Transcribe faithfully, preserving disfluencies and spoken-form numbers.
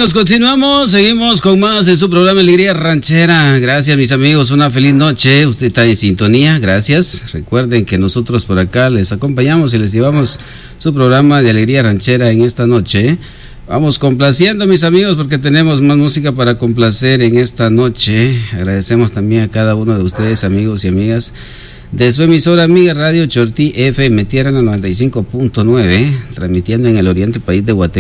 amigos, continuamos, seguimos con más en su programa Alegría Ranchera. Gracias, mis amigos, una feliz noche. Usted está en sintonía, gracias. Recuerden que nosotros por acá les acompañamos y les llevamos su programa de Alegría Ranchera en esta noche. Vamos complaciendo, mis amigos, porque tenemos más música para complacer en esta noche. Agradecemos también a cada uno de ustedes, amigos y amigas, de su emisora amiga Radio Chortí F M Tierra noventa y cinco punto nueve, transmitiendo en el oriente país de Guatemala.